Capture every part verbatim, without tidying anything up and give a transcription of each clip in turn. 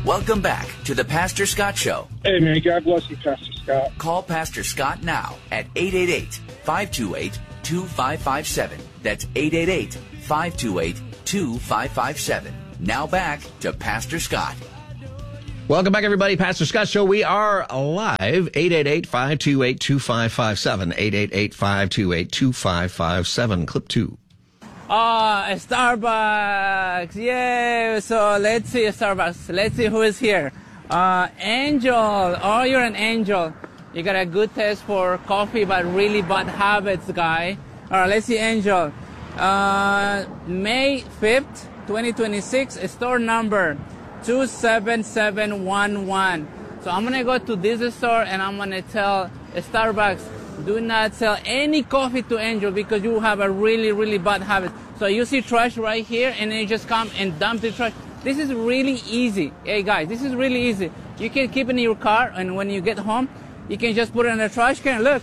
Welcome back to the Pastor Scott Show. Hey, man, God bless you, Pastor Scott. Call Pastor Scott now at eight eight eight, five two eight, two five five seven. That's eight eight eight, five two eight, two five five seven. Now back to Pastor Scott. Welcome back, everybody. Pastor Scott Show. We are live. eight eight eight, five two eight, two five five seven. eight eight eight, five two eight, two five five seven. Clip two. Ah, uh, Starbucks! Yay! So let's see Starbucks. Let's see who is here. Uh, Angel. Oh, you're an angel. You got a good taste for coffee, but really bad habits, guy. All right, let's see Angel. Uh, May fifth, twenty twenty-six. Store number two seven seven one one. So I'm gonna go to this store and I'm gonna tell Starbucks, do not sell any coffee to Angel because you have a really, really bad habit. So you see trash right here and then you just come and dump the trash. This is really easy. Hey guys, this is really easy. You can keep it in your car and when you get home, you can just put it in the trash can. Look.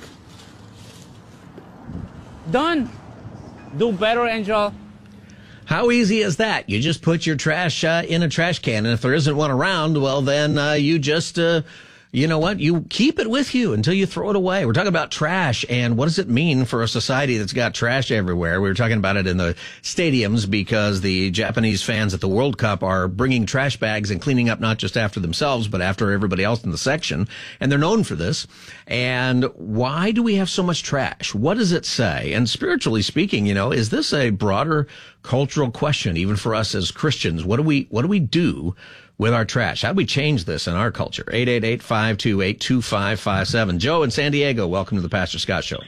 Done. Do better, Angel. How easy is that? You just put your trash uh, in a trash can, and if there isn't one around, well, then uh, you just, uh, you know what? You keep it with you until you throw it away. We're talking about trash, and what does it mean for a society that's got trash everywhere? We were talking about it in the stadiums because the Japanese fans at the World Cup are bringing trash bags and cleaning up not just after themselves, but after everybody else in the section, and they're known for this. And why do we have so much trash? What does it say? And spiritually speaking, you know, is this a broader cultural question, even for us as Christians? What do we, what do we do with our trash? How do we change this in our culture? eight eight eight, five two eight, two five five seven. Joe in San Diego, welcome to the Pastor Scott Show.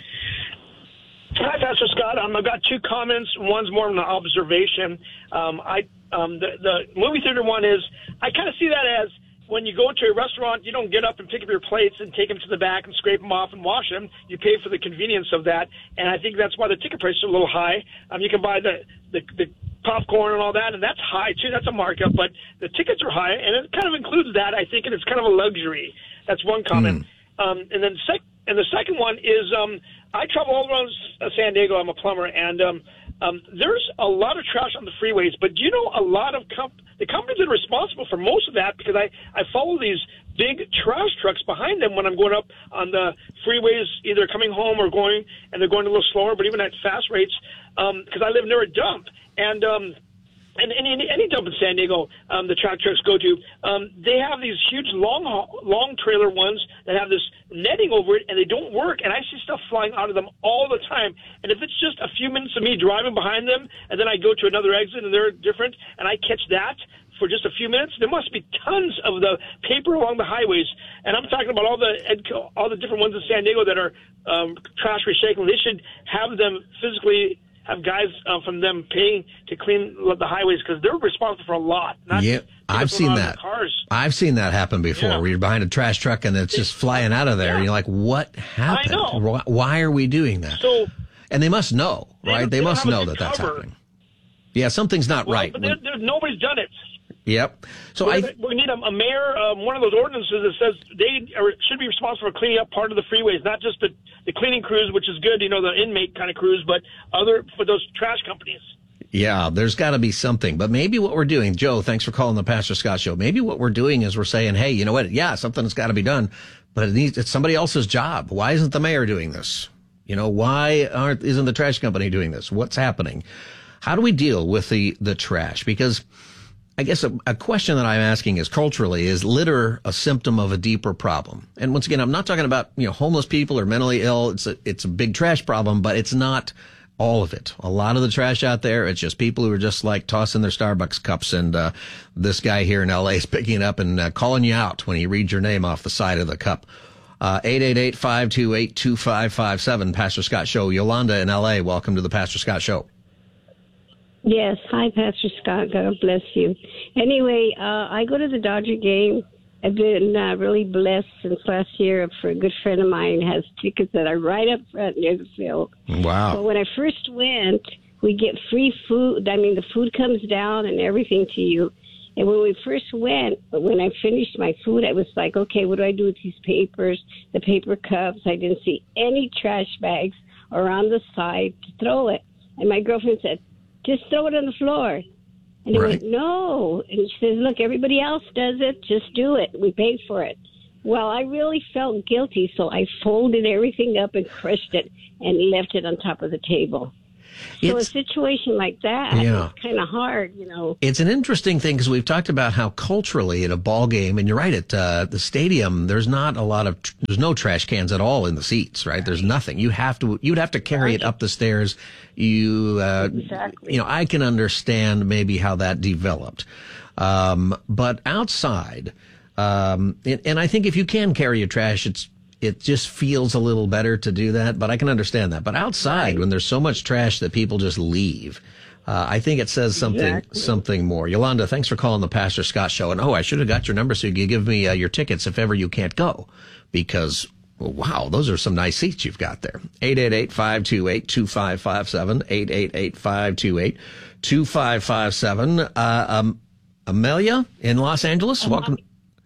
Hi, Pastor Scott. Um, I've got two comments. One's more of an observation. Um, I um, the, the movie theater one is, I kind of see that as when you go to a restaurant, you don't get up and pick up your plates and take them to the back and scrape them off and wash them. You pay for the convenience of that, and I think that's why the ticket prices are a little high. Um, you can buy the, the, the popcorn and all that, and that's high, too. That's a markup, but the tickets are high, and it kind of includes that, I think, and it's kind of a luxury. That's one comment. Mm. Um, and then sec- and the second one is um, I travel all around San Diego. I'm a plumber, and um, um, there's a lot of trash on the freeways, but do you know a lot of comp- the companies that are responsible for most of that, because I, I follow these big trash trucks behind them when I'm going up on the freeways, either coming home or going, and they're going a little slower, but even at fast rates, because um, I live near a dump. And um, and any, any dump in San Diego, um, the trash trucks go to, um, they have these huge long long trailer ones that have this netting over it, and they don't work. And I see stuff flying out of them all the time. And if it's just a few minutes of me driving behind them, and then I go to another exit and they're different, and I catch that for just a few minutes, there must be tons of the paper along the highways. And I'm talking about all the all the different ones in San Diego that are um, trash recycling. They should have them physically have guys uh, from them paying to clean the highways because they're responsible for a lot. Not yeah, I've seen that. Cars. I've seen that happen before yeah. where you're behind a trash truck and it's just flying out of there. Yeah. And you're like, what happened? I know. Why are we doing that? So, and they must know, right? They, they must know that cover. that's happening. Yeah, something's not well, right. But there, there, nobody's done it. Yep. So we I we need a, a mayor, um, one of those ordinances that says they are, should be responsible for cleaning up part of the freeways, not just the, the cleaning crews, which is good, you know, the inmate kind of crews, but other for those trash companies. Yeah, there's got to be something. But maybe what we're doing, Joe, thanks for calling the Pastor Scott Show. Maybe what we're doing is we're saying, hey, you know what? Yeah, something's got to be done, but it needs, it's somebody else's job. Why isn't the mayor doing this? You know, why aren't isn't the trash company doing this? What's happening? How do we deal with the, the trash? Because I guess a, a question that I'm asking is culturally, is litter a symptom of a deeper problem? And once again, I'm not talking about, you know, homeless people or mentally ill. It's a, it's a big trash problem, but it's not all of it. A lot of the trash out there, it's just people who are just like tossing their Starbucks cups. And, uh, this guy here in L A is picking it up and uh, calling you out when he reads your name off the side of the cup. Uh, eight eight eight, five two eight, two five five seven, Pastor Scott Show. Yolanda in L A, welcome to the Pastor Scott Show. Yes. Hi, Pastor Scott. God bless you. Anyway, uh, I go to the Dodger game. I've been uh, really blessed since last year for a good friend of mine has tickets that are right up front near the field. Wow. But when I first went, we get free food. I mean, the food comes down and everything to you. And when we first went, when I finished my food, I was like, okay, what do I do with these papers, the paper cups? I didn't see any trash bags around the side to throw it. And my girlfriend said, just throw it on the floor. And he Right. went, no. And she says, look, everybody else does it. Just do it. We paid for it. Well, I really felt guilty, so I folded everything up and crushed it and left it on top of the table. So It's- a situation like that Yeah. is kind of hard, you know. It's an interesting thing because we've talked about how culturally at a ball game, and you're right, at uh, the stadium, there's not a lot of, there's no trash cans at all in the seats, right? There's nothing. You have to, you'd have to carry it up the stairs. You, uh, Exactly. you know, I can understand maybe how that developed. Um, but outside, um, and, and I think if you can carry your trash, it's, it just feels a little better to do that, but I can understand that. But outside, when there's so much trash that people just leave, uh, I think it says something Exactly. something more. Yolanda, thanks for calling the Pastor Scott Show. And oh, I should have got your number so you could give me uh, your tickets if ever you can't go, because well, wow, those are some nice seats you've got there. eight eight eight, five two eight, two five five seven, eight eight eight, five two eight, two five five seven. Uh, um, Amelia in Los Angeles, welcome.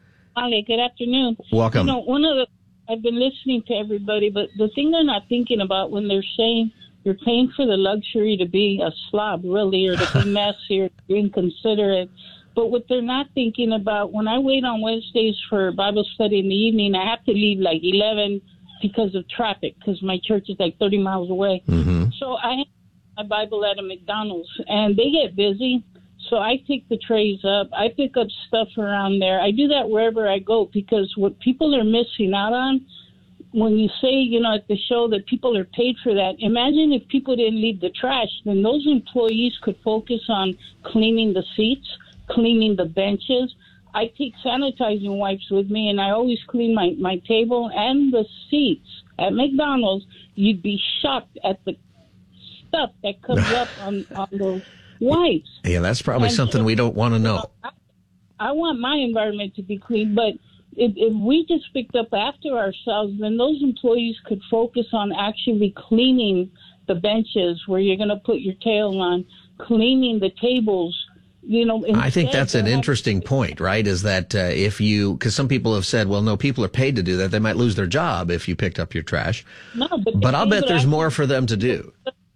Hi, good afternoon. Welcome. You know, one of the I've been listening to everybody, but the thing they're not thinking about when they're saying you're paying for the luxury to be a slob, really, or to be messy or to be inconsiderate. But what they're not thinking about, when I wait on Wednesdays for Bible study in the evening, I have to leave like eleven because of traffic, because my church is like thirty miles away. Mm-hmm. So I have my Bible at a McDonald's, and they get busy. So I pick the trays up. I pick up stuff around there. I do that wherever I go, because what people are missing out on, when you say, you know, at the show that people are paid for that, imagine if people didn't leave the trash, then those employees could focus on cleaning the seats, cleaning the benches. I take sanitizing wipes with me, and I always clean my, my table and the seats. At McDonald's, you'd be shocked at the stuff that comes up on, on those wipes. Yeah, that's probably And something so- we don't want to know. I, I want my environment to be clean, but if, if we just picked up after ourselves, then those employees could focus on actually cleaning the benches where you're going to put your tail on, cleaning the tables. You know, I think instead that's an they're interesting having- point, right? Is that uh, if you, because some people have said, well, no, people are paid to do that. They might lose their job if you picked up your trash. No, but, But I'll they bet would there's actually more for them to do.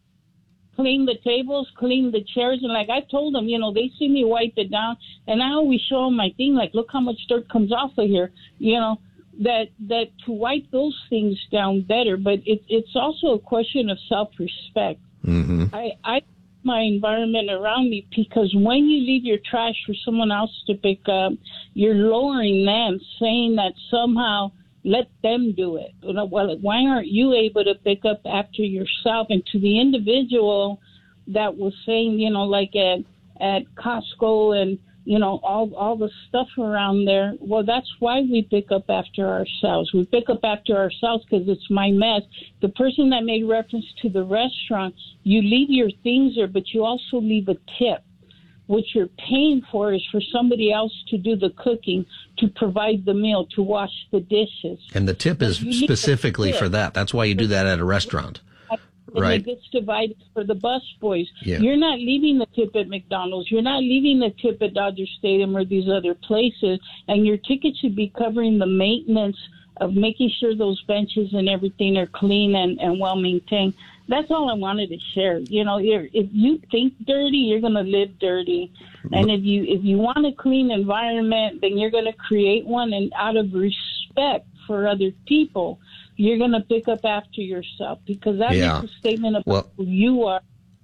clean the tables, clean the chairs, and like I told them, you know, they see me wipe it down, and I always show them my thing, like, look how much dirt comes off of here, you know, that that to wipe those things down better. But it, it's also a question of self-respect. Mm-hmm. I, I my environment around me, because when you leave your trash for someone else to pick up, you're lowering them, saying that somehow let them do it. Well, why aren't you able to pick up after yourself? And to the individual that was saying, you know, like at at Costco and, you know, all all the stuff around there, well, that's why we pick up after ourselves. We pick up after ourselves because it's my mess. The person that made reference to the restaurant, you leave your things there, but you also leave a tip. What you're paying for is for somebody else to do the cooking, to provide the meal, to wash the dishes. And the tip is You need to specifically tip. for that. That's why you do that at a restaurant. And Right. it gets divided for the bus boys. Yeah. You're not leaving the tip at McDonald's. You're not leaving the tip at Dodger Stadium or these other places. And your ticket should be covering the maintenance of making sure those benches and everything are clean and, and well maintained. That's all I wanted to share. You know, you're, if you think dirty, you're going to live dirty. And if you if you want a clean environment, then you're going to create one. And out of respect for other people, you're going to pick up after yourself, because that Yeah. makes a statement about Well- who you are.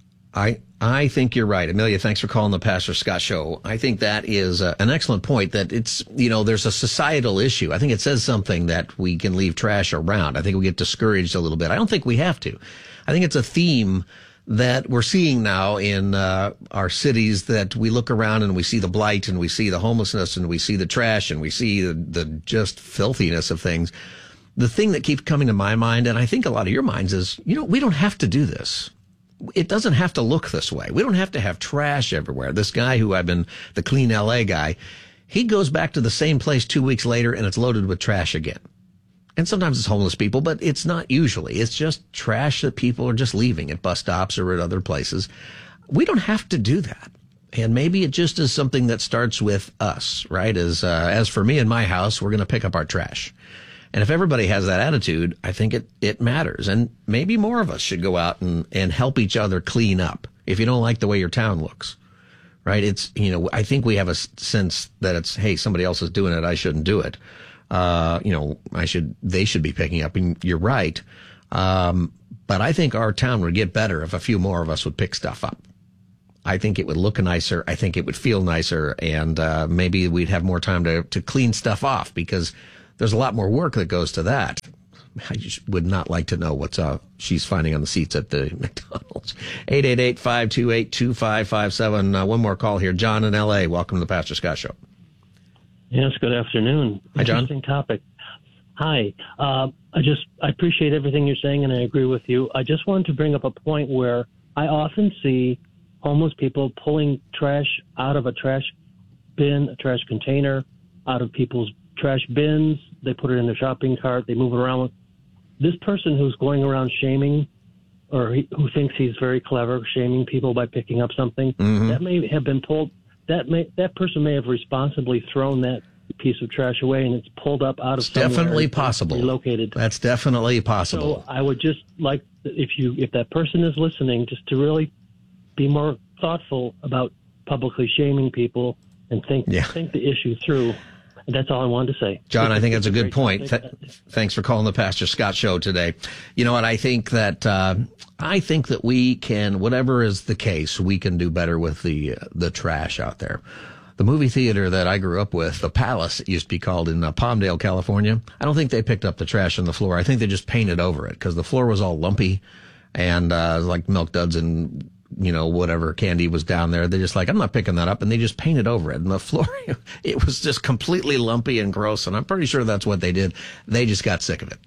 I I think you're right. Amelia, thanks for calling the Pastor Scott Show. I think that is uh, an excellent point, that it's, you know, there's a societal issue. I think it says something that we can leave trash around. I think we get discouraged a little bit. I don't think we have to. I think it's a theme that we're seeing now in uh, our cities, that we look around and we see the blight and we see the homelessness and we see the trash and we see the, the just filthiness of things. The thing that keeps coming to my mind, and I think a lot of your minds, is, you know, we don't have to do this. It doesn't have to look this way. We don't have to have trash everywhere. This guy who I've been, the Clean L A guy, he goes back to the same place two weeks later and it's loaded with trash again. And sometimes it's homeless people, but it's not usually. It's just trash that people are just leaving at bus stops or at other places. We don't have to do that. And maybe it just is something that starts with us, right? As, uh, as for me in my house, we're going to pick up our trash. And if everybody has that attitude, I think it, it matters. And maybe more of us should go out and, and help each other clean up if you don't like the way your town looks, right? It's, you know, I think we have a sense that it's, hey, somebody else is doing it, I shouldn't do it. Uh, you know, I should, they should be picking up, and you're right. Um, but I think our town would get better if a few more of us would pick stuff up. I think it would look nicer. I think it would feel nicer, and uh, maybe we'd have more time to, to clean stuff off, because there's a lot more work that goes to that. I just would not like to know what's uh, she's finding on the seats at the McDonald's. eight eight eight, five two eight, two five five seven. Uh, one more call here. John in L A. Welcome to the Pastor Scott Show. Yes, good afternoon. Hi, John. Interesting topic. Hi. Uh, I just, I appreciate everything you're saying, and I agree with you. I just wanted to bring up a point where I often see homeless people pulling trash out of a trash bin, a trash container, out of people's trash bins. They put it in their shopping cart. They move it around with. This person who's going around shaming, or he, who thinks he's very clever, shaming people by picking up something, mm-hmm. that may have been pulled. That may that person may have responsibly thrown that piece of trash away, and it's pulled up out of. It's definitely possible. Relocated. That's definitely possible. So I would just like, if you if that person is listening, just to really be more thoughtful about publicly shaming people and think yeah. think the issue through. That's all I wanted to say. John, I think that's a good point. Th- thanks for calling the Pastor Scott Show today. You know what? I think that uh, I think that we can, whatever is the case, we can do better with the uh, the trash out there. The movie theater that I grew up with, the Palace, it used to be called, in uh, Palmdale, California. I don't think they picked up the trash on the floor. I think they just painted over it, because the floor was all lumpy, and uh, like Milk Duds and, you know, whatever candy was down there. They're just like, I'm not picking that up. And they just painted over it. And the floor, it was just completely lumpy and gross. And I'm pretty sure that's what they did. They just got sick of it.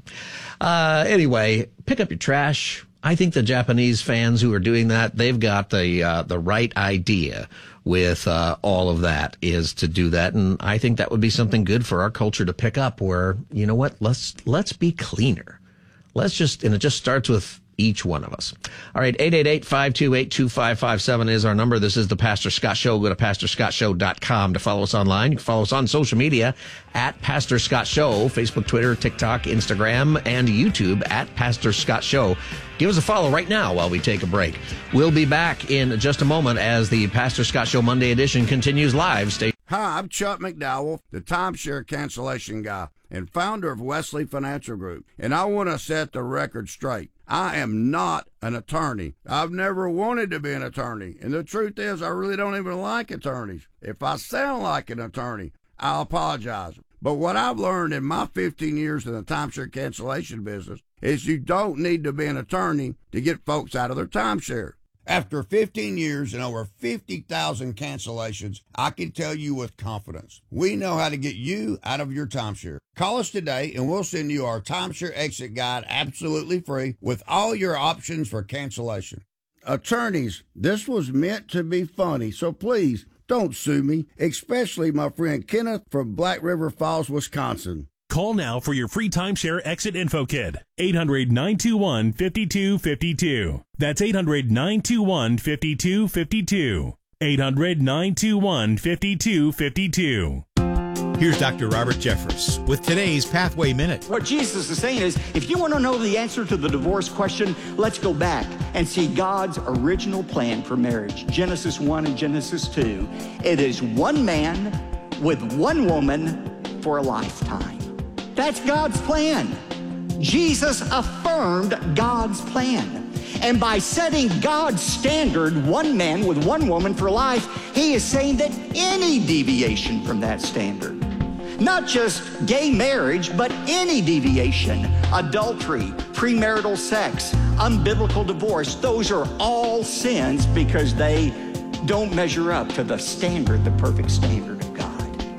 Uh, anyway, pick up your trash. I think the Japanese fans who are doing that, they've got the, uh, the right idea with, uh, all of that, is to do that. And I think that would be something good for our culture to pick up, where, you know what, let's, let's be cleaner. Let's just, and it just starts with each one of us. All right, eight eight eight, five two eight, two five five seven is our number. This is the Pastor Scott Show. Go to pastor scott show dot com to follow us online. You can follow us on social media at Pastor Scott Show, Facebook, Twitter, TikTok, Instagram, and YouTube at Pastor Scott Show. Give us a follow right now while we take a break. We'll be back in just a moment as the Pastor Scott Show Monday edition continues live. Stay. Hi, I'm Chuck McDowell, the timeshare cancellation guy and founder of Wesley Financial Group, and I want to set the record straight. I am not an attorney. I've never wanted to be an attorney, and the truth is I really don't even like attorneys. If I sound like an attorney, I'll apologize. But what I've learned in my fifteen years in the timeshare cancellation business is you don't need to be an attorney to get folks out of their timeshare. After fifteen years and over fifty thousand cancellations, I can tell you with confidence, we know how to get you out of your timeshare. Call us today and we'll send you our timeshare exit guide absolutely free with all your options for cancellation. Attorneys, this was meant to be funny, so please don't sue me, especially my friend Kenneth from Black River Falls, Wisconsin. Call now for your free timeshare exit info kit. eight hundred, nine two one, five two five two. That's eight hundred, nine two one, five two five two. eight hundred, nine two one, five two five two. Here's Doctor Robert Jeffress with today's Pathway Minute. What Jesus is saying is, if you want to know the answer to the divorce question, let's go back and see God's original plan for marriage. Genesis one and Genesis two. It is one man with one woman for a lifetime. That's God's plan. Jesus affirmed God's plan. And by setting God's standard, one man with one woman for life, he is saying that any deviation from that standard, not just gay marriage, but any deviation, adultery, premarital sex, unbiblical divorce, those are all sins because they don't measure up to the standard, the perfect standard of God.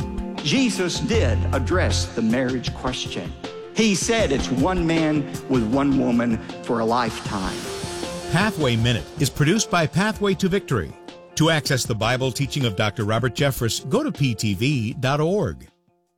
Jesus did address the marriage question. He said it's one man with one woman for a lifetime. Pathway Minute is produced by Pathway to Victory. To access the Bible teaching of Doctor Robert Jeffress, go to p t v dot org.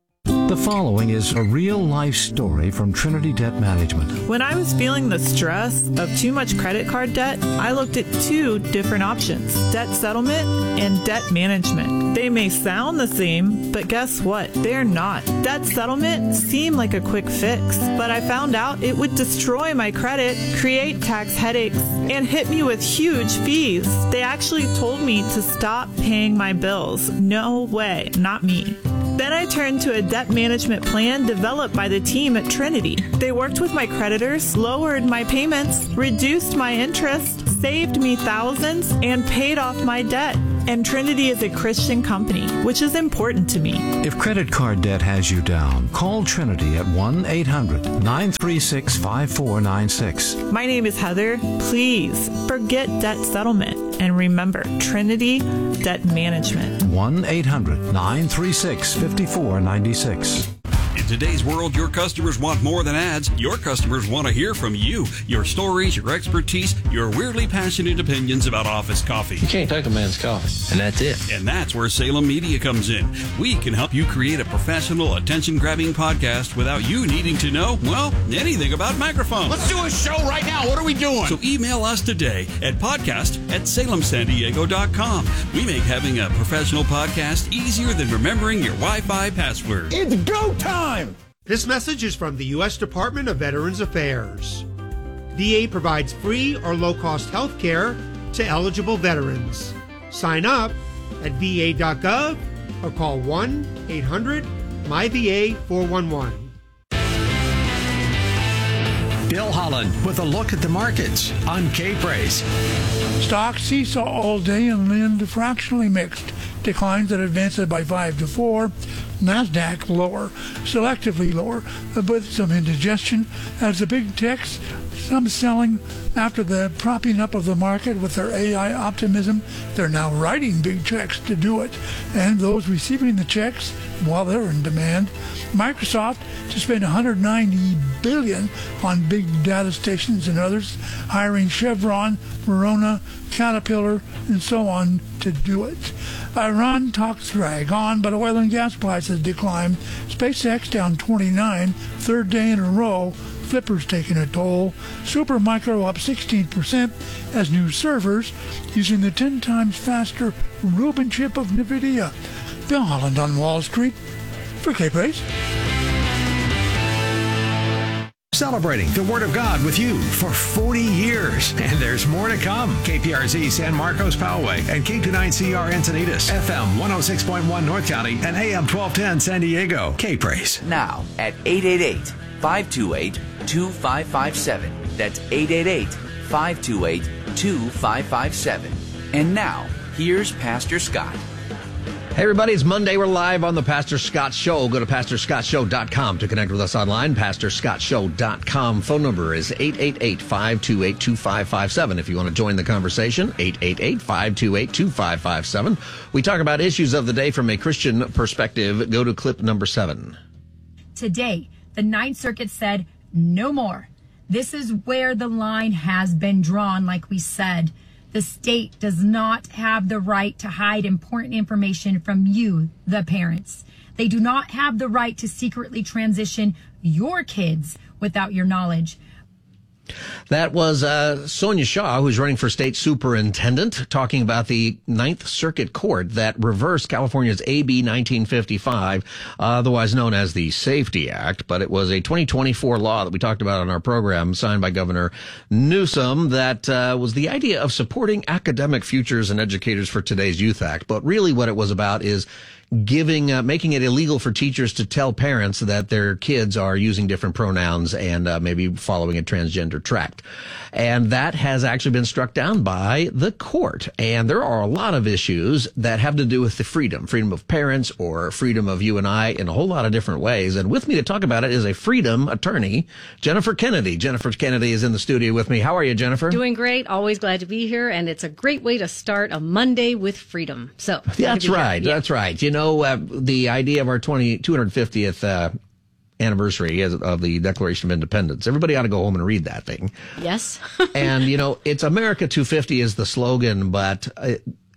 The following is a real-life story from Trinity Debt Management. When I was feeling the stress of too much credit card debt, I looked at two different options, debt settlement and debt management. They may sound the same, but guess what? They're not. Debt settlement seemed like a quick fix, but I found out it would destroy my credit, create tax headaches, and hit me with huge fees. They actually told me to stop paying my bills. No way, not me. Then I turned to a debt management plan developed by the team at Trinity. They worked with my creditors, lowered my payments, reduced my interest, saved me thousands, and paid off my debt. And Trinity is a Christian company, which is important to me. If credit card debt has you down, call Trinity at one eight hundred nine three six five four nine six. My name is Heather. Please forget debt settlement and remember Trinity Debt Management. one eight hundred nine three six five four nine six. In today's world, your customers want more than ads. Your customers want to hear from you. Your stories, your expertise, your weirdly passionate opinions about office coffee. You can't take a man's coffee, and that's it. And that's where Salem Media comes in. We can help you create a professional, attention-grabbing podcast without you needing to know, well, anything about microphones. Let's do a show right now. What are we doing? So email us today at podcast at salem san diego dot com. We make having a professional podcast easier than remembering your Wi-Fi password. It's go time! This message is from the U S Department of Veterans Affairs. V A provides free or low-cost health care to eligible veterans. Sign up at v a dot gov or call one eight hundred M Y V A four one one. Bill Holland with a look at the markets on K-Praise. Stocks seesaw all day and end fractionally mixed. Declines that advances by five to four. NASDAQ lower, selectively lower, with some indigestion as the big techs, some selling after the propping up of the market with their A I optimism. They're now writing big checks to do it, and those receiving the checks, while they're in demand. Microsoft to spend one hundred ninety billion dollars on big data stations and others, hiring Chevron, Verona, Caterpillar, and so on to do it. Iran talks drag on, but oil and gas prices decline. SpaceX down twenty-nine, third day in a row. Flippers taking a toll. Supermicro up sixteen percent as new servers using the ten times faster Rubin chip of NVIDIA. Bill Holland on Wall Street for K-Praise. Celebrating the Word of God with you for forty years. And there's more to come. K P R Z San Marcos Poway and K twenty-nine C R Encinitas, F M one oh six point one North County and A M twelve ten San Diego. K-Praise. Now at eight eight eight, five two eight, two five five seven. That's eight eight eight, five two eight, two five five seven. And now, here's Pastor Scott. Hey, everybody, it's Monday. We're live on the Pastor Scott Show. Go to pastor scott show dot com to connect with us online. pastor scott show dot com. Phone number is eight eight eight, five two eight, two five five seven. If you want to join the conversation, eight eight eight, five two eight, two five five seven. We talk about issues of the day from a Christian perspective. Go to clip number seven. Today, the Ninth Circuit said, no more. This is where the line has been drawn, like we said. The state does not have the right to hide important information from you, the parents. They do not have the right to secretly transition your kids without your knowledge. That was uh, Sonia Shaw, who's running for state superintendent, talking about the Ninth Circuit Court that reversed California's A B nineteen fifty-five, uh, otherwise known as the Safety Act. But it was a twenty twenty-four law that we talked about on our program, signed by Governor Newsom, that uh, was the idea of supporting academic futures and educators for today's Youth Act. But really what it was about is giving, uh, making it illegal for teachers to tell parents that their kids are using different pronouns and uh, maybe following a transgender track. And that has actually been struck down by the court. And there are a lot of issues that have to do with the freedom, freedom of parents or freedom of you and I in a whole lot of different ways. And with me to talk about it is a freedom attorney, Jennifer Kennedy. Jennifer Kennedy is in the studio with me. How are you, Jennifer? Doing great. Always glad to be here. And it's a great way to start a Monday with freedom. So that's right. Yeah. That's right. You know, uh, the idea of our twenty, two hundred fiftieth uh, anniversary of the Declaration of Independence. Everybody ought to go home and read that thing. Yes. And, you know, it's America two fifty is the slogan, but uh,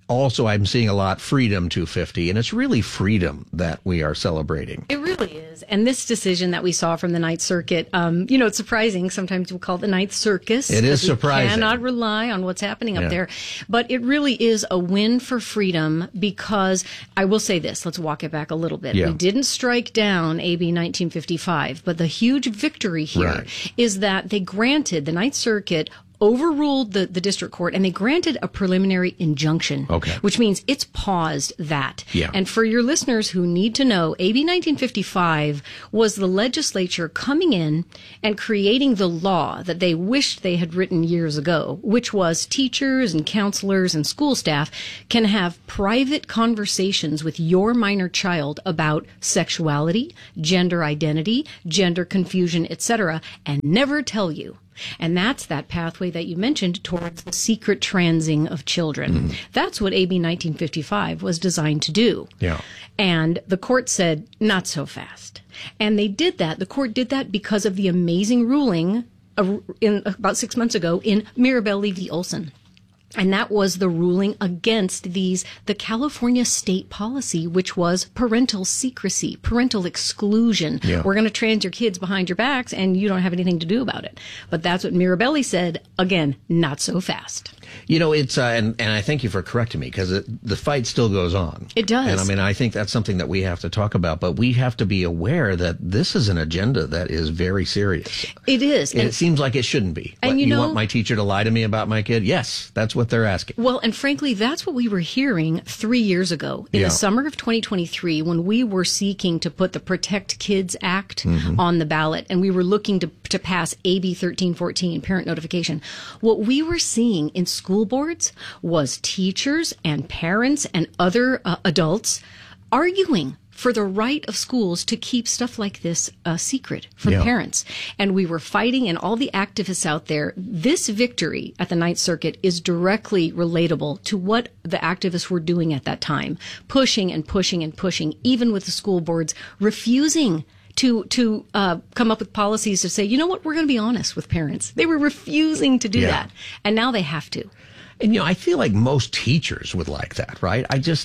also I'm seeing a lot freedom two fifty, and it's really freedom that we are celebrating. It really is. And this decision that we saw from the Ninth Circuit, um, you know, it's surprising. Sometimes we call it the Ninth Circus. It is surprising. We cannot rely on what's happening up Yeah. there. But it really is a win for freedom because I will say this. Let's walk it back a little bit. Yeah. We didn't strike down A B nineteen fifty-five, but the huge victory here Right. is that they granted, the Ninth Circuit overruled the, the district court and they granted a preliminary injunction, Okay. which means it's paused that. Yeah. And for your listeners who need to know, A B nineteen fifty-five was the legislature coming in and creating the law that they wished they had written years ago, which was teachers and counselors and school staff can have private conversations with your minor child about sexuality, gender identity, gender confusion, et cetera, and never tell you. And that's that pathway that you mentioned towards the secret transing of children. Mm-hmm. That's what A B nineteen fifty-five was designed to do. Yeah. And the court said, not so fast. And they did that. The court did that because of the amazing ruling uh, in about six months ago in Mirabelli v. Olson. And that was the ruling against these, the California state policy, which was parental secrecy, parental exclusion. Yeah. We're going to trans your kids behind your backs and you don't have anything to do about it. But that's what Mirabelli said. Again, not so fast. You know, it's, uh, and, and I thank you for correcting me because the fight still goes on. It does. And I mean, I think that's something that we have to talk about, but we have to be aware that this is an agenda that is very serious. It is. And And- it seems like it shouldn't be. And What, you you know- want my teacher to lie to me about my kid? Yes, that's what they're asking. Well, and frankly, that's what we were hearing three years ago in Yeah. the summer of twenty twenty-three when we were seeking to put the Protect Kids Act Mhm. on the ballot and we were looking to, to pass A B thirteen fourteen, parent notification. What we were seeing in school boards was teachers and parents and other uh, adults arguing for the right of schools to keep stuff like this uh, secret from Yeah. parents. And we were fighting, and all the activists out there, this victory at the Ninth Circuit is directly relatable to what the activists were doing at that time, pushing and pushing and pushing, even with the school boards refusing to to uh, come up with policies to say, you know what, we're going to be honest with parents. They were refusing to do Yeah. that. And now they have to. And, you know, I feel like most teachers would like that, right? I just,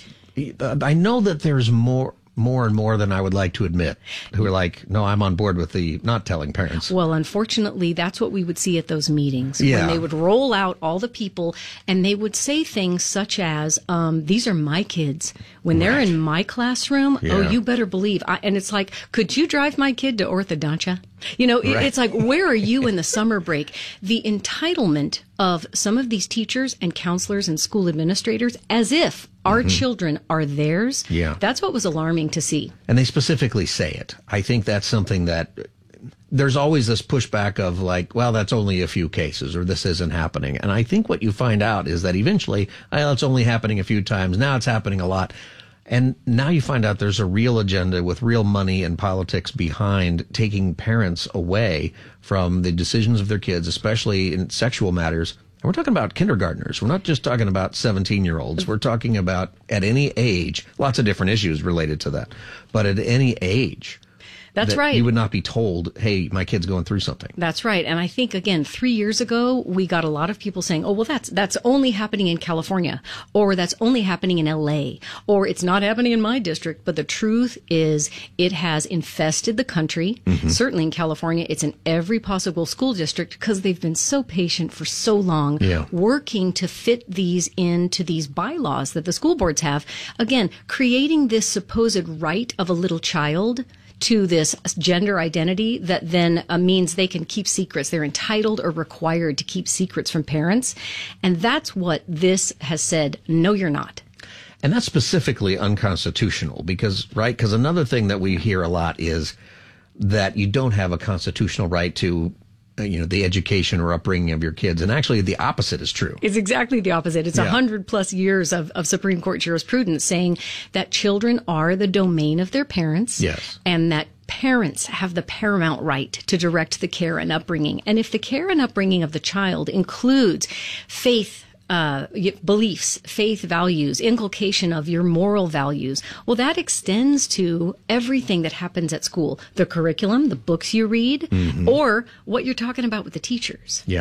I know that there's more, more and more than I would like to admit who are like, no, I'm on board with the not telling parents. Well, unfortunately, that's what we would see at those meetings Yeah. when they would roll out all the people and they would say things such as, um, these are my kids. When they're in my classroom, oh, Yeah. you better believe. I, and it's like, could you drive my kid to orthodontia? You know, it, Right. it's like, where are you in the summer break? The entitlement of some of these teachers and counselors and school administrators as if our Mhm. children are theirs. Yeah. That's what was alarming to see. And they specifically say it. I think that's something that there's always this pushback of like, well, that's only a few cases or this isn't happening. And I think what you find out is that eventually, well, it's only happening a few times. Now it's happening a lot. And now you find out there's a real agenda with real money and politics behind taking parents away from the decisions of their kids, especially in sexual matters. And we're talking about kindergartners. We're not just talking about seventeen-year-olds. We're talking about at any age, lots of different issues related to that. But at any age, That's that right. you would not be told, hey, my kid's going through something. That's right. And I think, again, three years ago, we got a lot of people saying, oh, well, that's that's only happening in California, or that's only happening in L A, or it's not happening in my district. But the truth is it has infested the country. Mhm. Certainly in California, it's in every possible school district because they've been so patient for so long, Yeah. working to fit these into these bylaws that the school boards have. Again, creating this supposed right of a little child to this gender identity that then uh, means they can keep secrets. They're entitled or required to keep secrets from parents. And that's what this has said. No, you're not. And that's specifically unconstitutional because, right? Because another thing that we hear a lot is that you don't have a constitutional right to, uh, you know, the education or upbringing of your kids. And actually the opposite is true. It's exactly the opposite. It's a Yeah. hundred plus years of, of Supreme Court jurisprudence saying that children are the domain of their parents. Yes. And that parents have the paramount right to direct the care and upbringing. And if the care and upbringing of the child includes faith, uh, beliefs, faith values, inculcation of your moral values, well, that extends to everything that happens at school, the curriculum, the books you read, Mhm. or what you're talking about with the teachers. Yeah.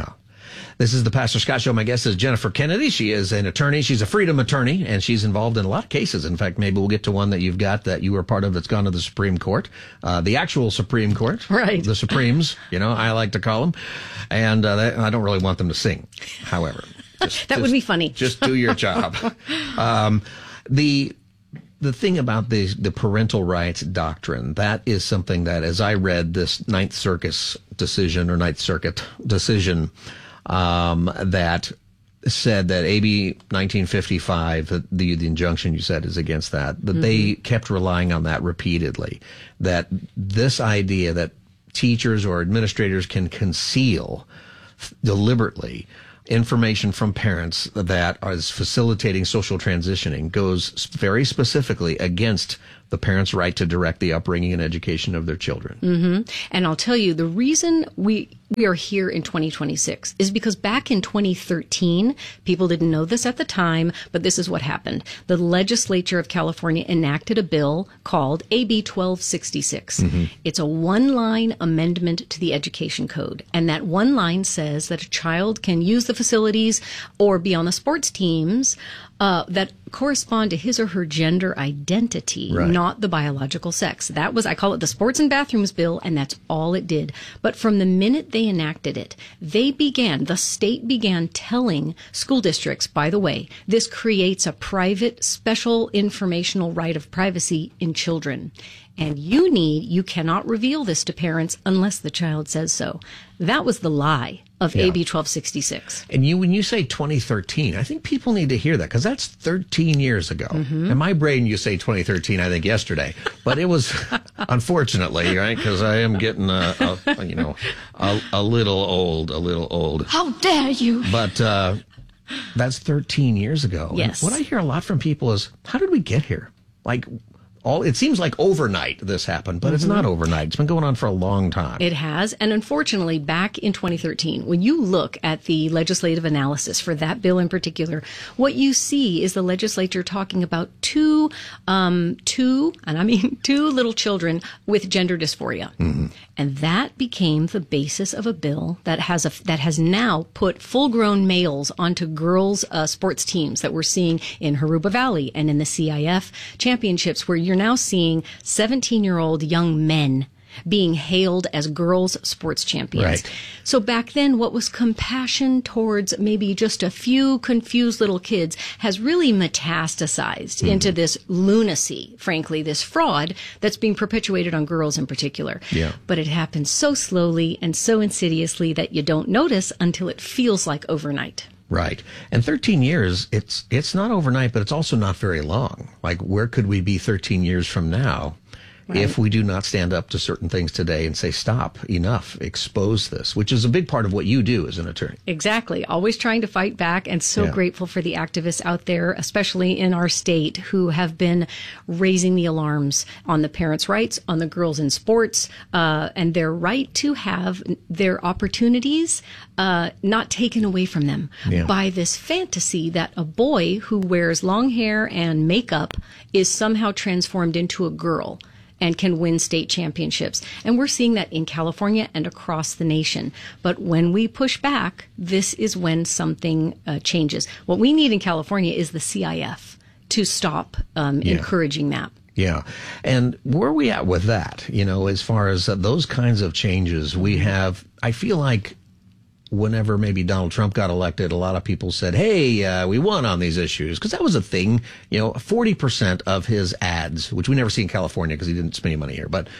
This is the Pastor Scott Show. My guest is Jennifer Kennedy. She is an attorney. She's a freedom attorney, and she's involved in a lot of cases. In fact, maybe we'll get to one that you've got that you were part of that's gone to the Supreme Court, uh, the actual Supreme Court. Right. The Supremes, you know, I like to call them. And uh, that, I don't really want them to sing, however. Just, that just, would be funny. Just do your job. um, the... The thing about the the parental rights doctrine, that is something that, as I read this Ninth Circus decision or Ninth Circuit decision, um, that said that A B nineteen fifty-five, the, the injunction you said is against that, that mm-hmm. they kept relying on that repeatedly, that this idea that teachers or administrators can conceal deliberately information from parents that is facilitating social transitioning goes very specifically against the parents' right to direct the upbringing and education of their children. Mm-hmm. And I'll tell you, the reason we we are here in twenty twenty-six is because back in twenty thirteen, people didn't know this at the time, but this is what happened. The legislature of California enacted a bill called A B twelve sixty-six. Mm-hmm. It's a one-line amendment to the Education Code. And that one line says that a child can use the facilities or be on the sports teams uh, that correspond to his or her gender identity, right. not the biological sex. That was, I call it the Sports and Bathrooms Bill, and that's all it did. But from the minute they enacted it, they began, the state began telling school districts, by the way, this creates a private, special informational right of privacy in children. And you need, you cannot reveal this to parents unless the child says so. That was the lie of yeah. A B twelve sixty-six. And you, when you say twenty thirteen, I think people need to hear that because that's thirteen years ago. Mm-hmm. In my brain, you say twenty thirteen, I think yesterday, but it was unfortunately, right? Because I am getting, a, a, you know, a, a little old, a little old. How dare you? But uh, that's thirteen years ago. Yes. And what I hear a lot from people is, how did we get here? Like, all it seems like overnight this happened, but mm-hmm. it's not overnight. It's been going on for a long time. It has. And unfortunately, back in twenty thirteen, when you look at the legislative analysis for that bill in particular, what you see is the legislature talking about two, um, two, and I mean two little children with gender dysphoria. Mm-hmm. And that became the basis of a bill that has a, that has now put full-grown males onto girls' uh, sports teams that we're seeing in Haruba Valley and in the C I F championships, where you're now seeing seventeen-year-old young men being hailed as girls' sports champions. Right. So back then, what was compassion towards maybe just a few confused little kids has really metastasized mm-hmm. into this lunacy, frankly, this fraud that's being perpetuated on girls in particular. Yeah. But it happens so slowly and so insidiously that you don't notice until it feels like overnight. Right. And thirteen years, it's it's not overnight, but it's also not very long. Like, where could we be thirteen years from now? Right. If we do not stand up to certain things today and say, stop, enough, expose this, which is a big part of what you do as an attorney. Exactly. Always trying to fight back, and so yeah. grateful for the activists out there, especially in our state, who have been raising the alarms on the parents' rights, on the girls in sports, uh, and their right to have their opportunities uh, not taken away from them yeah. by this fantasy that a boy who wears long hair and makeup is somehow transformed into a girl and can win state championships. And we're seeing that in California and across the nation. But when we push back, this is when something uh, changes. What we need in California is the C I F to stop um, yeah. encouraging that. Yeah. And where are we at with that? You know, as far as uh, those kinds of changes, we have, I feel like whenever maybe Donald Trump got elected, a lot of people said, hey, uh, we won on these issues. Because that was a thing. You know, forty percent of his ads, which we never see in California because he didn't spend any money here, but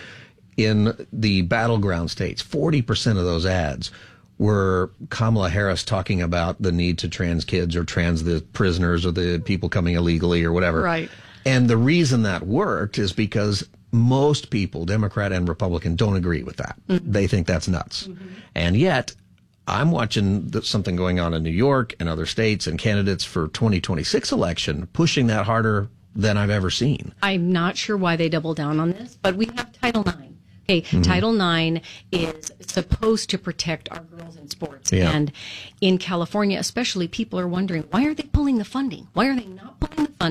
in the battleground states, forty percent of those ads were Kamala Harris talking about the need to trans kids or trans the prisoners or the people coming illegally or whatever. Right. And the reason that worked is because most people, Democrat and Republican, don't agree with that. Mm-hmm. They think that's nuts. Mm-hmm. And yet, I'm watching something going on in New York and other states and candidates for twenty twenty-six election pushing that harder than I've ever seen. I'm not sure why they double down on this, but we have Title nine. Okay, mm-hmm. Title nine is supposed to protect our girls in sports. Yeah. And in California, especially, people are wondering, why are they pulling the funding? Why are they not pulling the funding from the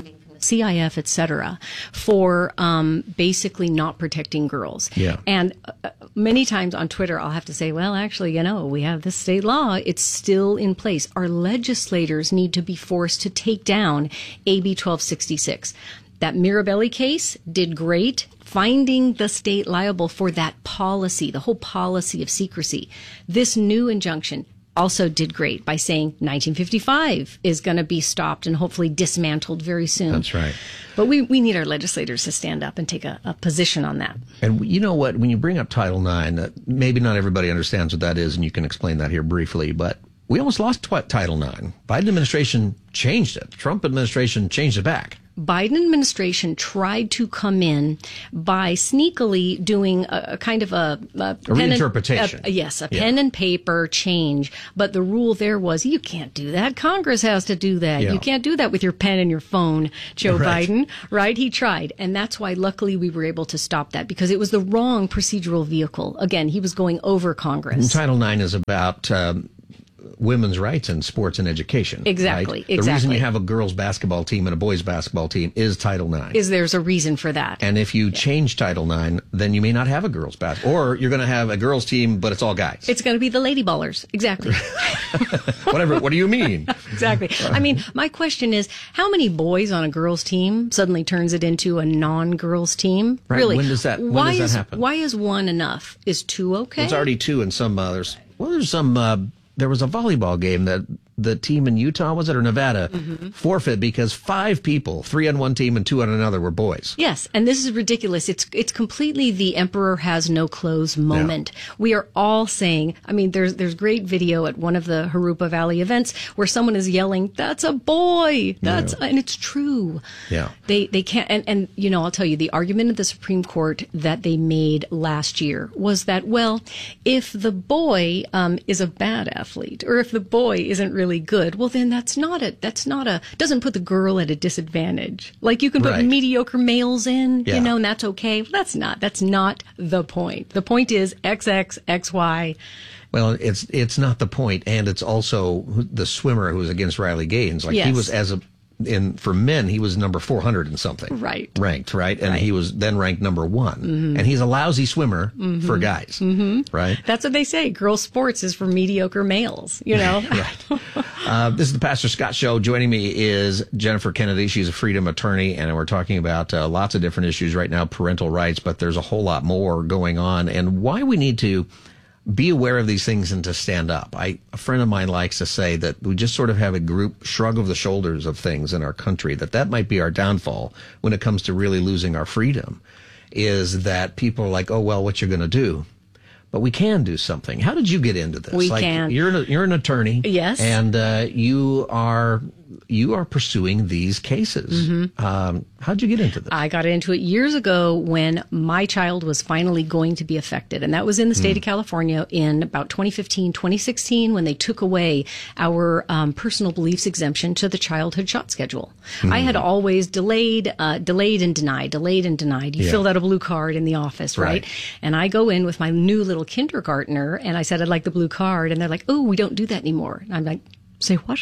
C I F, et cetera, for um, basically not protecting girls. Yeah. And uh, many times on Twitter, I'll have to say, well, actually, you know, we have this state law. It's still in place. Our legislators need to be forced to take down A B twelve sixty-six. That Mirabelli case did great, finding the state liable for that policy, the whole policy of secrecy. This new injunction also did great by saying nineteen fifty-five is going to be stopped and hopefully dismantled very soon. That's right. But we, we need our legislators to stand up and take a, a position on that. And you know what? When you bring up Title nine, uh, maybe not everybody understands what that is, and you can explain that here briefly, but we almost lost tw- Title nine. Biden administration changed it. Trump administration changed it back. Biden administration tried to come in by sneakily doing a, a kind of a, a, a pen reinterpretation. And, a, yes, a yeah. pen and paper change. But the rule there was you can't do that. Congress has to do that. Yeah. You can't do that with your pen and your phone, Joe right. Biden. Right? He tried. And that's why luckily we were able to stop that because it was the wrong procedural vehicle. Again, he was going over Congress. And Title nine is about um, women's rights in sports and education. Exactly, right? The exactly. reason you have a girls' basketball team and a boys' basketball team is Title nine. Is there's a reason for that. And if you yeah. change Title nine, then you may not have a girls' basketball. Or you're going to have a girls' team, but it's all guys. It's going to be the Lady Ballers. Exactly. Whatever. What do you mean? Exactly. I mean, my question is, how many boys on a girls' team suddenly turns it into a non-girls' team? Right. Really? When does that, when why does that is, happen? Why is one enough? Is two okay? It's already two in some others. Well, there's some... Uh, there was a volleyball game that the team in Utah, was it, or Nevada, mm-hmm. forfeit because five people, three on one team and two on another, were boys. Yes, and this is ridiculous. It's it's completely the emperor has no clothes moment. Yeah. We are all saying, I mean, there's there's great video at one of the Harupa Valley events where someone is yelling, "That's a boy!" That's yeah. and it's true. Yeah, they they can't. And and you know, I'll tell you, the argument of the Supreme Court that they made last year was that, well, if the boy um, is a bad athlete or if the boy isn't really really good, well then that's not a that's not a doesn't put the girl at a disadvantage. Like you can put right. mediocre males in, yeah. you know, and that's okay. Well, that's not that's not the point. The point is X X X Y. Well, it's it's not the point, and it's also the swimmer who was against Riley Gaines. Like yes. he was as a in for men, he was number four hundred and something. Right. Ranked, right? And right. he was then ranked number one. Mm-hmm. And he's a lousy swimmer mm-hmm. for guys. Mm-hmm. Right? That's what they say. Girls' sports is for mediocre males, you know? Right. Uh, this is the Pastor Scott Show. Joining me is Jennifer Kennedy. She's a freedom attorney, and we're talking about uh, lots of different issues right now, parental rights, but there's a whole lot more going on, and why we need to be aware of these things and to stand up. I, a friend of mine likes to say that we just sort of have a group shrug of the shoulders of things in our country, that that might be our downfall when it comes to really losing our freedom, is that people are like, oh, well, what you're going to do? But we can do something. How did you get into this? We like, can. You're an, you're an attorney. Yes. And uh, you are you are pursuing these cases. Mm-hmm. Um, how'd you get into this? I got into it years ago when my child was finally going to be affected. And that was in the state mm. of California in about twenty fifteen, twenty sixteen, when they took away our um, personal beliefs exemption to the childhood shot schedule. Mm. I had always delayed, uh, delayed and denied, delayed and denied. You yeah. filled out a blue card in the office, right? right? And I go in with my new little kindergartner and I said, I'd like the blue card. And they're like, oh, we don't do that anymore. And I'm like, say what?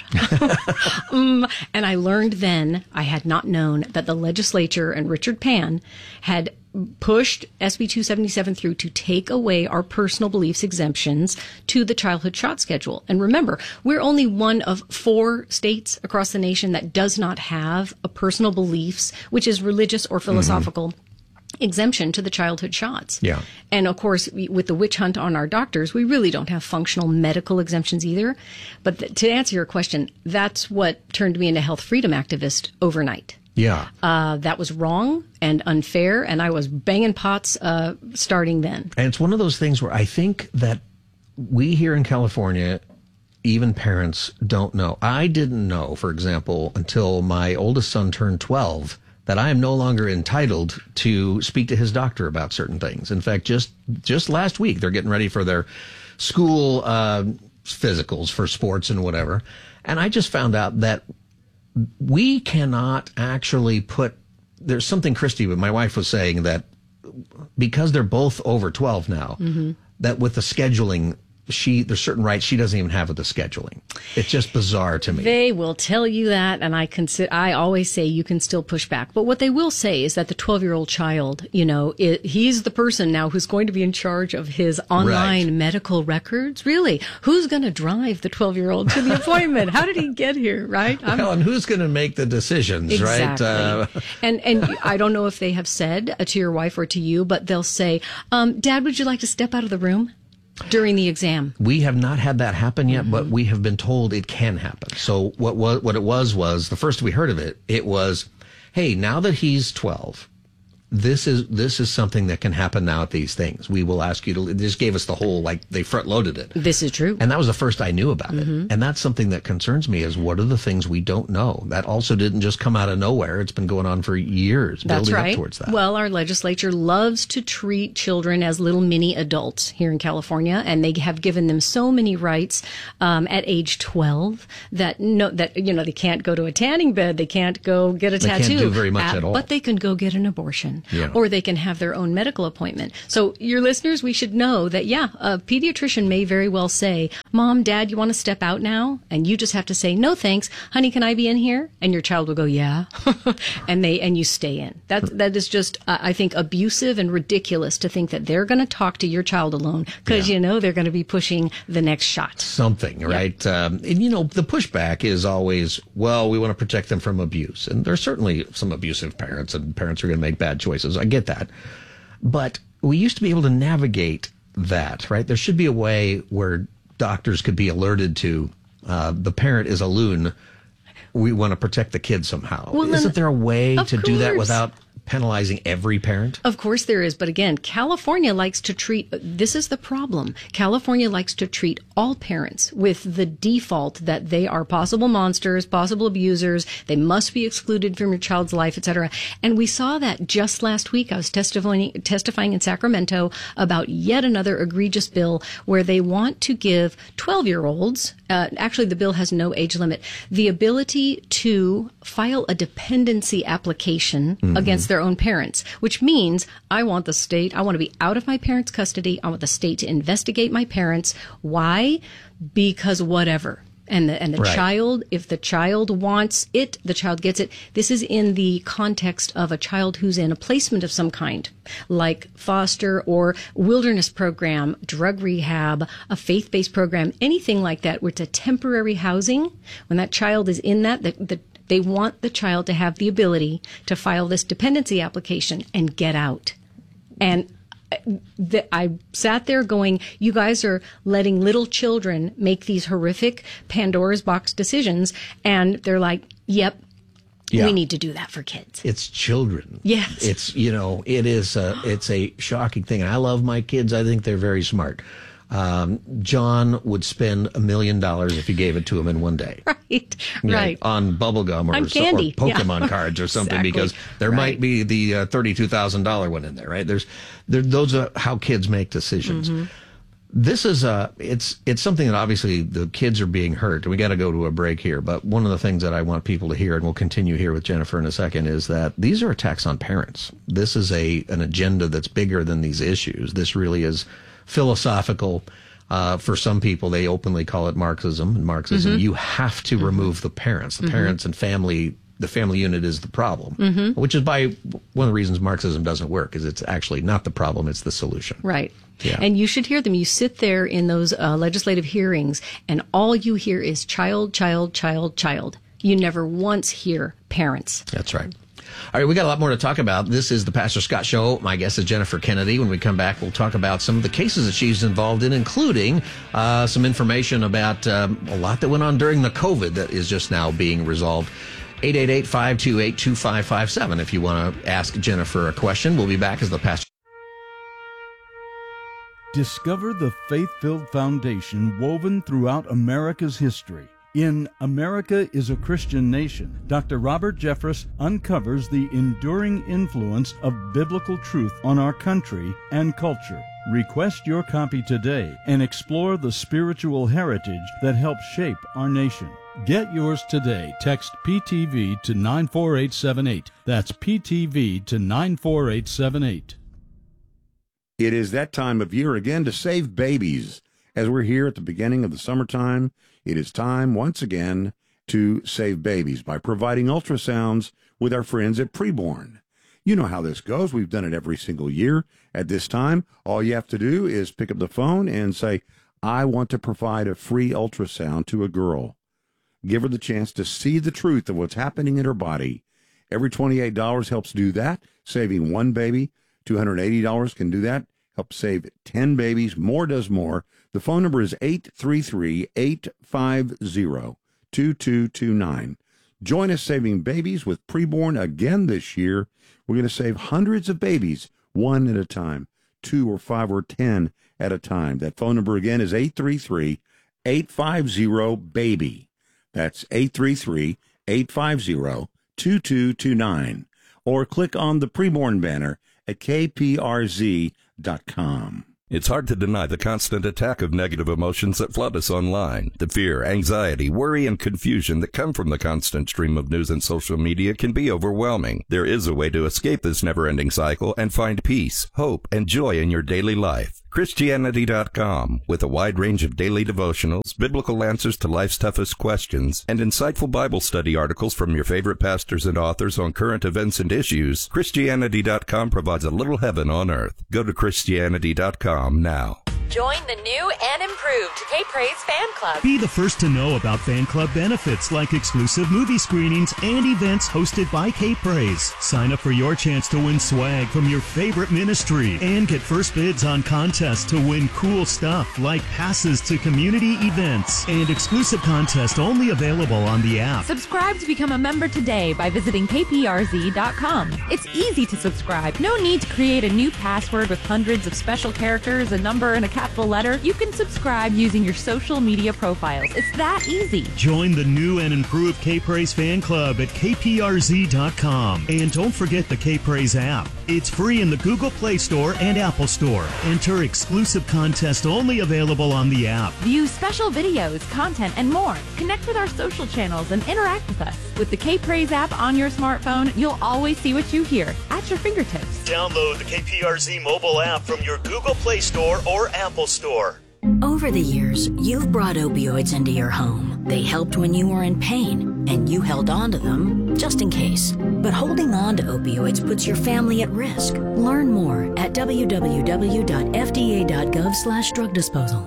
um, and I learned then, I had not known, that the legislature and Richard Pan had pushed S B two seventy-seven through to take away our personal beliefs exemptions to the childhood shot schedule. And remember, we're only one of four states across the nation that does not have a personal beliefs, which is religious or philosophical, mm-hmm. exemption to the childhood shots. Yeah. And of course, we, with the witch hunt on our doctors, we really don't have functional medical exemptions either. But th- to answer your question, that's what turned me into health freedom activist overnight. Yeah. Uh, that was wrong and unfair, and I was banging pots uh, starting then. And it's one of those things where I think that we here in California, even parents, don't know. I didn't know, for example, until my oldest son turned twelve, that I am no longer entitled to speak to his doctor about certain things. In fact, just just last week, they're getting ready for their school uh, physicals for sports and whatever. And I just found out that we cannot actually put, there's something Christy, but my wife was saying that because they're both over twelve now, mm-hmm. that with the scheduling she there's certain rights she doesn't even have with the scheduling. It's just bizarre to me. They will tell you that, and I consider, I always say you can still push back. But what they will say is that the twelve-year-old child, you know, it, he's the person now who's going to be in charge of his online Right. medical records. Really, who's going to drive the twelve-year-old to the appointment? How did he get here? Right? I'm- Well, and who's going to make the decisions, Exactly. right? Uh, and and I don't know if they have said uh, to your wife or to you, but they'll say, um, "Dad, would you like to step out of the room during the exam?" We have not had that happen yet, Mm-hmm. but we have been told it can happen. So what what what it was was the first we heard of it, it was, hey, now that he's twelve, this is this is something that can happen now at these things. We will ask you to. They just gave us the whole, like, they front loaded it. This is true, and that was the first I knew about Mhm. it. And that's something that concerns me: is what are the things we don't know? That also didn't just come out of nowhere. It's been going on for years, That's building right. up towards that. Well, our legislature loves to treat children as little mini adults here in California, and they have given them so many rights um, at age twelve that no, that you know they can't go to a tanning bed, they can't go get a They can't tattoo, do very much uh, at all. but they can go get an abortion, Yeah. or they can have their own medical appointment. So, your listeners, we should know that yeah, a pediatrician may very well say, "Mom, Dad, you want to step out now?" And you just have to say, "No, thanks, honey. Can I be in here?" And your child will go, "Yeah," and they and you stay in. That that is just, uh, I think, abusive and ridiculous to think that they're going to talk to your child alone because you know they're going to be pushing the next shot. Something, right? Um, and, you know, the pushback is always, well, we want to protect them from abuse. And there's certainly some abusive parents, and parents are going to make bad choices. I get that. But we used to be able to navigate that, right? There should be a way where doctors could be alerted to uh, the parent is a loon. We want to protect the kid somehow. Well, then- Isn't there a way Of to do that course. without penalizing every parent? Of course there is, but again, California likes to treat, this is the problem. California likes to treat all parents with the default that they are possible monsters, possible abusers, they must be excluded from your child's life, et cetera. And we saw that just last week. I was testifying, testifying in Sacramento about yet another egregious bill where they want to give twelve-year-olds, uh, actually the bill has no age limit, the ability to file a dependency application Mhm. against their own parents, which means I want the state, I want to be out of my parents' custody. I want the state to investigate my parents. Why? Because whatever. And the, and the Right. child, if the child wants it, the child gets it. This is in the context of a child who's in a placement of some kind, like foster or wilderness program, drug rehab, a faith-based program, anything like that, where it's a temporary housing. When that child is in that, the, the they want the child to have the ability to file this dependency application and get out. And th- I sat there going, you guys are letting little children make these horrific Pandora's box decisions. And they're like, yep, Yeah. we need to do that for kids. It's children. Yes. It's, you know, it is a, it's a shocking thing. And I love my kids. I think they're very smart. Um, John would spend a million dollars if you gave it to him in one day. Right, You know, right. on bubble gum or, On so- candy, or yeah. Pokemon cards or something, Exactly. because there Right. might be the uh, thirty-two thousand dollars one in there, right? There's, there, those are how kids make decisions. Mhm. This is a, it's, it's something that obviously the kids are being hurt. We got to go to a break here. But one of the things that I want people to hear, and we'll continue here with Jennifer in a second, is that these are attacks on parents. This is a, an agenda that's bigger than these issues. This really is philosophical. Uh, for some people, they openly call it Marxism. And Marxism, Mhm. you have to remove the parents. The Mhm. parents and family, the family unit is the problem. Mhm. Which is by one of the reasons Marxism doesn't work, is it's actually not the problem, it's the solution. Right. Yeah. And you should hear them. You sit there in those uh, legislative hearings, and all you hear is child, child, child, child. You never once hear parents. That's right. All right, we got a lot more to talk about. This is the Pastor Scott Show. My guest is Jennifer Kennedy. When we come back, we'll talk about some of the cases that she's involved in, including uh, some information about um, a lot that went on during the COVID that is just now being resolved. eight eight eight, five two eight, two five five seven if you want to ask Jennifer a question. We'll be back as the Pastor. Discover the faith-filled foundation woven throughout America's history. In America is a Christian Nation, Doctor Robert Jeffress uncovers the enduring influence of biblical truth on our country and culture. Request your copy today and explore the spiritual heritage that helped shape our nation. Get yours today. Text P T V to nine four eight seven eight. That's P T V to nine four eight seven eight. It is that time of year again to save babies. As we're here at the beginning of the summertime, it is time once again to save babies by providing ultrasounds with our friends at Preborn. You know how this goes. We've done it every single year. At this time, all you have to do is pick up the phone and say, I want to provide a free ultrasound to a girl. Give her the chance to see the truth of what's happening in her body. Every twenty-eight dollars helps do that, saving one baby. two hundred eighty dollars can do that, help save ten babies. More does more. The phone number is eight three three, eight five zero, two two two nine. Join us saving babies with Preborn again this year. We're going to save hundreds of babies, one at a time, two or five or ten at a time. That phone number again is eight three three, eight five zero, BABY. That's eight three three, eight five zero, two two two nine. Or click on the Preborn banner at K P R Z dot com. It's hard to deny the constant attack of negative emotions that flood us online. The fear, anxiety, worry, and confusion that come from the constant stream of news and social media can be overwhelming. There is a way to escape this never-ending cycle and find peace, hope, and joy in your daily life. Christianity dot com, with a wide range of daily devotionals, biblical answers to life's toughest questions, and insightful Bible study articles from your favorite pastors and authors on current events and issues, Christianity dot com provides a little heaven on earth. Go to Christianity dot com now. Join the new and improved K-Praise Fan Club. Be the first to know about fan club benefits like exclusive movie screenings and events hosted by K-Praise. Sign up for your chance to win swag from your favorite ministry and get first bids on contests to win cool stuff like passes to community events and exclusive contests only available on the app. Subscribe to become a member today by visiting K P R Z dot com. It's easy to subscribe. No need to create a new password with hundreds of special characters, a number, and a capital letter. You can subscribe using your social media profiles. It's that easy. Join the new and improved K-Praise Fan Club at K P R Z dot com. And don't forget the K-Praise app. It's free in the Google Play Store and Apple Store. Enter exclusive contest only available on the app. View special videos, content, and more. Connect with our social channels and interact with us. With the K-Praise app on your smartphone, you'll always see what you hear at your fingertips. Download the K P R Z mobile app from your Google Play Store or Apple Store. Over the years, you've brought opioids into your home. They helped when you were in pain, and you held on to them just in case. But holding on to opioids puts your family at risk. Learn more at w w w dot f d a dot gov slash drug disposal.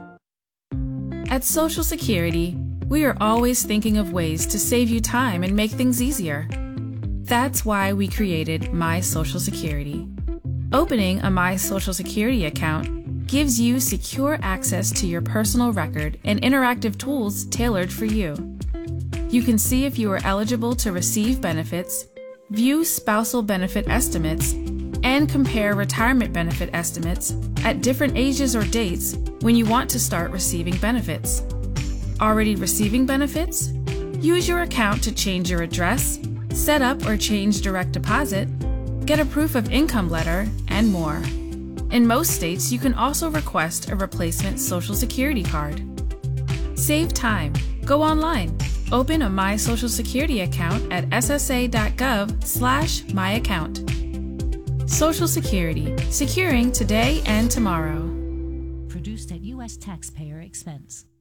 At Social Security, we are always thinking of ways to save you time and make things easier. That's why we created My Social Security. Opening a My Social Security account gives you secure access to your personal record and interactive tools tailored for you. You can see if you are eligible to receive benefits, view spousal benefit estimates, and compare retirement benefit estimates at different ages or dates when you want to start receiving benefits. Already receiving benefits? Use your account to change your address, set up or change direct deposit, get a proof of income letter, and more. In most states, you can also request a replacement Social Security card. Save time. Go online. Open a My Social Security account at s s a dot gov slash my account. Social Security. Securing today and tomorrow. Produced at U S taxpayer expense.